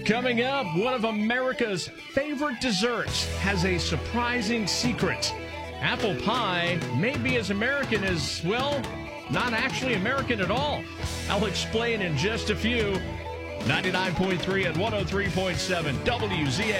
Coming up, one of America's favorite desserts has a surprising secret. Apple pie may be as American as, well, not actually American at all. I'll explain in just a few. 99.3 and 103.7 WZA.